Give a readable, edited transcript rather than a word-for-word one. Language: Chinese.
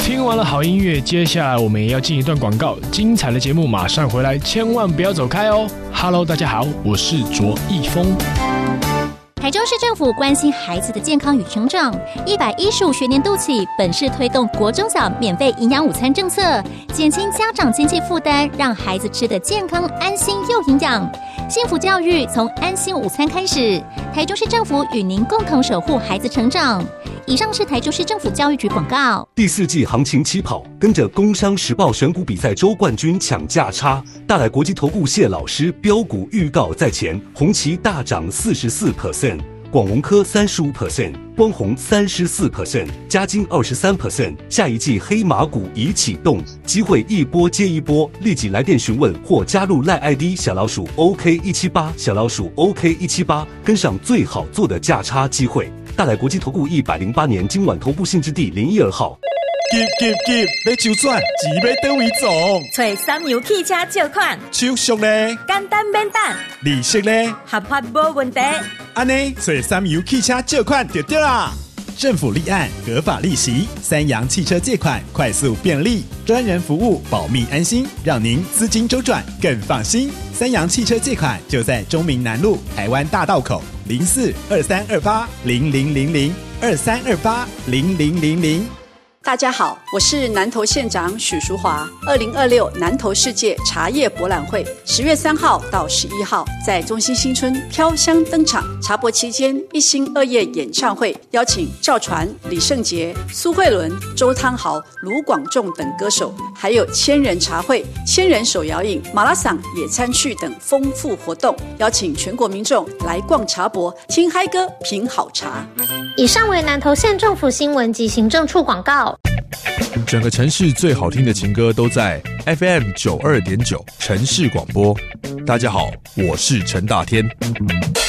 听完了好音乐，接下来我们也要进一段广告，精彩的节目马上回来，千万不要走开哦。Hello， 大家好，我是卓一峰。 台中市政府关心孩子的健康与成长，115学年度起，本市推动国中小免费营养午餐政策，减轻家长经济负担，让孩子吃得健康、安心又营养。幸福教育从安心午餐开始，台中市政府与您共同守护孩子成长。以上是台中市政府教育局广告。 第4季行情起跑，跟着工商时报选股比赛周冠军抢价差，大来国际投顾谢老师标股预告在前，红旗大涨44%，广荣科35%，光弘34%，嘉金23%，下一季黑马股已启动，机会一波接一波，立即来电询问或加入赖 ID 小老鼠 OK178， 小老鼠 OK178， 跟上最好做的价差机会。大来国际投顾108年金管投顾性质第012号。 急，要周转，钱要倒位总？ 找三油汽车借款， 手续呢？ 简单免等， 利息呢？ 合法无问题。 安尼，找三油汽车借款就对啦。政府立案，合法利息，三洋汽车借款快速便利，专人服务，保密安心，让您资金周转更放心。三洋汽车借款就在中明南路台湾大道口042328000023280000。 大家好，我是南投县长许淑华。2026南投世界茶叶博览会10月3号到11号在中心新村飘香登场。茶博期间1星2夜演唱会，邀请赵传、李圣杰、苏慧伦、周汤豪、卢广仲等歌手，还有千人茶会、千人手摇饮、马拉松野餐趣等丰富活动，邀请全国民众来逛茶博，听嗨歌，品好茶。 以上为南投县政府新闻及行政处广告。 整个城市最好听的情歌都在 FM 92.9城市广播。大家好，我是陈大天。